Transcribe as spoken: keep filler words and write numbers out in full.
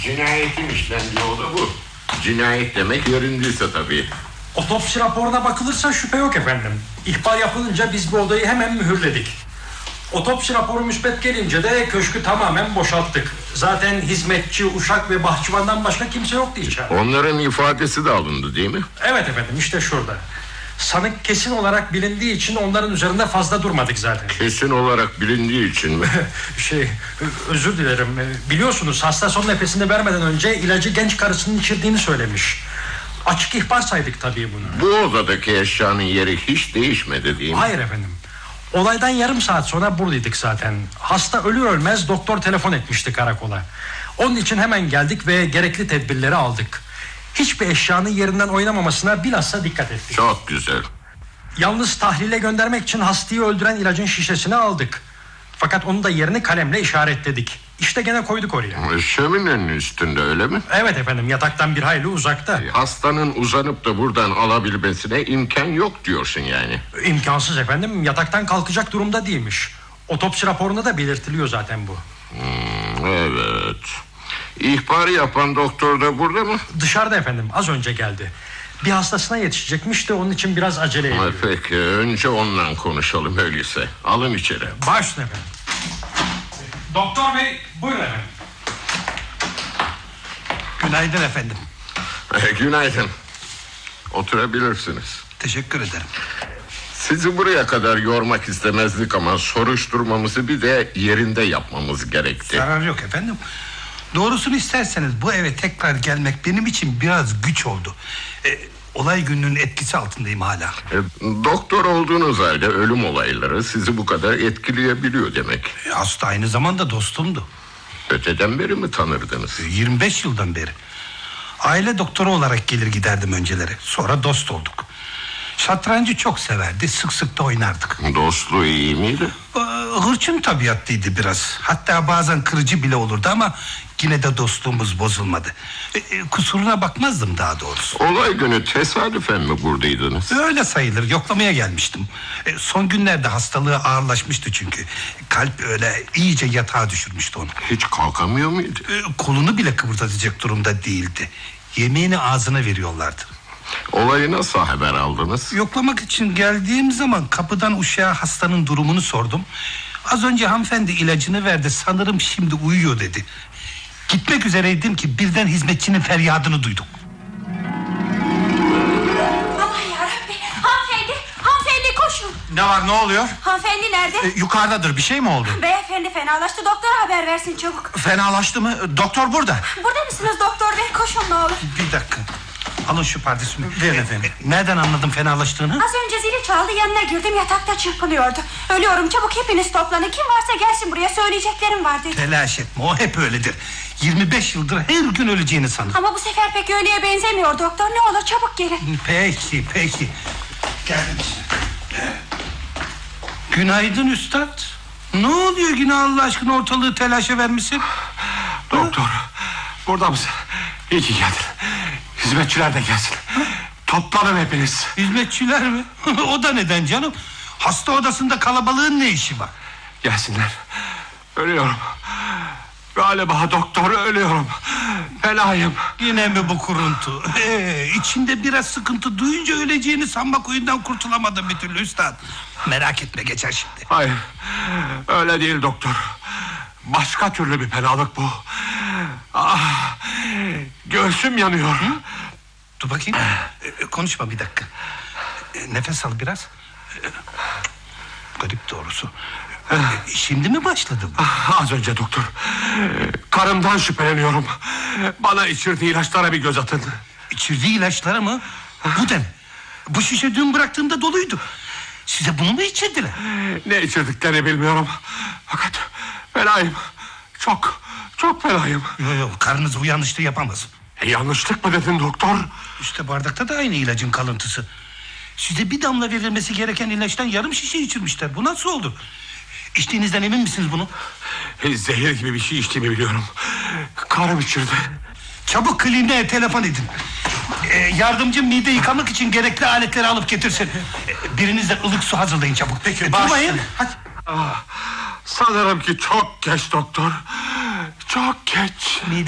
Cinayetin işlendiği o da bu. Cinayet demek yerindeyse tabii. Otopsi raporuna bakılırsa şüphe yok efendim. İhbar yapılınca biz bu odayı hemen mühürledik. Otopsi raporu müspet gelince de köşkü tamamen boşalttık. Zaten hizmetçi, uşak ve bahçıvandan başka kimse yoktu içeride. Onların ifadesi de alındı değil mi? Evet efendim, işte şurada. Sanık kesin olarak bilindiği için onların üzerinde fazla durmadık zaten. Kesin olarak bilindiği için mi? Şey, özür dilerim. Biliyorsunuz hasta son nefesini vermeden önce ilacı genç karısının içirdiğini söylemiş. Açık ihbar saydık tabii bunu. Bu odadaki eşyanın yeri hiç değişmedi değil mi? Hayır efendim. Olaydan yarım saat sonra buradaydık zaten. Hasta ölür ölmez doktor telefon etmişti karakola. Onun için hemen geldik ve gerekli tedbirleri aldık. Hiçbir eşyanın yerinden oynamamasına bilhassa dikkat ettik. Çok güzel. Yalnız tahlile göndermek için hastayı öldüren ilacın şişesini aldık. Fakat onu da yerini kalemle işaretledik. İşte gene koyduk oraya. Şöminenin üstünde öyle mi? Evet efendim, yataktan bir hayli uzakta. Hastanın uzanıp da buradan alabilmesine imkan yok diyorsun yani. İmkansız efendim, yataktan kalkacak durumda değilmiş. Otopsi raporunda da belirtiliyor zaten bu. Hmm, evet. İhbarı yapan doktor da burada mı? Dışarıda efendim, az önce geldi. Bir hastasına yetişecekmiş de onun için biraz acele ediyor. Peki, önce onunla konuşalım öyleyse. Alın içeri. Baş üstüne efendim. Doktor bey, buyurun efendim. Günaydın efendim. E, günaydın. Oturabilirsiniz. Teşekkür ederim. Sizi buraya kadar yormak istemezdik ama soruşturmamızı bir de yerinde yapmamız gerekti. Zarar yok efendim. Doğrusunu isterseniz bu eve tekrar gelmek benim için biraz güç oldu. E, olay gününün etkisi altındayım hala. E, doktor olduğunuz halde ölüm olayları sizi bu kadar etkileyebiliyor demek. E, hasta aynı zamanda dostumdu. Öteden beri mi tanırdınız? E, yirmi beş yıldan beri. Aile doktoru olarak gelir giderdim önceleri. Sonra dost olduk. Şatrancı çok severdi, sık sık da oynardık. Dostluğu iyi miydi? E, hırçın tabiatlıydı biraz. Hatta bazen kırıcı bile olurdu ama yine de dostluğumuz bozulmadı. E, e, kusuruna bakmazdım daha doğrusu. Olay günü tesadüfen mi buradaydınız? Öyle sayılır, yoklamaya gelmiştim. e, Son günlerde hastalığı ağırlaşmıştı çünkü. Kalp öyle iyice yatağa düşürmüştü onu. Hiç kalkamıyor muydu? e, Kolunu bile kıpırdatacak durumda değildi. Yemeğini ağzına veriyorlardı. Olayı nasıl haber aldınız? Yoklamak için geldiğim zaman kapıdan uşağa hastanın durumunu sordum. Az önce hanımefendi ilacını verdi, sanırım şimdi uyuyor dedi. Gitmek üzereydim ki birden hizmetçinin feryadını duydum. Aman yarabbim, hanımefendi, hanımefendi koşun. Ne var, ne oluyor? Hanımefendi nerede? E, yukarıdadır, bir şey mi oldu? Beyefendi fenalaştı, doktora haber versin çabuk. Fenalaştı mı? Doktor burada. Burada mısınız doktor bey, koşun ne olur. Bir dakika, alın şu pardesünü. Verin efendim. E, Nereden anladım fenalaştığını? Az önce zili çaldı, yanına girdim, yatakta çırpınıyordu. Ölüyorum, çabuk hepiniz toplanın. Kim varsa gelsin buraya, söyleyeceklerim var dedi. Telaş etme, o hep öyledir. yirmi beş yıldır her gün öleceğini sanır. Ama bu sefer pek öyleye benzemiyor doktor, ne olur çabuk gelin. Peki peki. Geldim işte. Günaydın üstad. Ne oluyor yine Allah aşkına, ortalığı telaşa vermişsin? Doktor, burada mısın? İyi ki geldin. Hizmetçiler de gelsin. Toplanın hepiniz. Hizmetçiler mi? O da neden canım? Hasta odasında kalabalığın ne işi var? Gelsinler. Ölüyorum. Galiba doktor, ölüyorum. Fenayım. Yine mi bu kuruntu? Ee, içinde biraz sıkıntı duyunca öleceğini sanmak oyundan kurtulamadım bir türlü üstad. Merak etme, geçer şimdi. Hayır, öyle değil doktor. Başka türlü bir fenalık bu. Ah, göğsüm yanıyor. Hı? Dur bakayım. Ee, konuşma bir dakika. Ee, nefes al biraz. Ee, garip doğrusu. Ee, şimdi mi başladı bu? Ah, az önce doktor. Karımdan şüpheleniyorum. Bana içirdiği ilaçlara bir göz atın. İçirdiği ilaçlara mı? Bu da ne? Bu şişe dün bıraktığımda doluydu. Size bunu mu içirdiler? Ne içirdiklerini bilmiyorum. Fakat fenayım. Çok, çok fenayım. Yok yok, karnınız bu yanlışlığı yapamaz. E, yanlışlık mı dedin doktor? İşte bardakta da aynı ilacın kalıntısı. Size bir damla verilmesi gereken ilaçtan yarım şişe içirmişler. Bu nasıl oldu? İçtiğinizden emin misiniz bunu? E, zehir gibi bir şey içtiğimi biliyorum. Karım içirdi. Çabuk kliniğe telefon edin. Ee, yardımcım mide yıkamak için gerekli aletleri alıp getirsin. Ee, biriniz de ılık su hazırlayın çabuk. Peki, durmayın. Hadi. Ah, sanırım ki çok geç doktor. Çok geç. Mide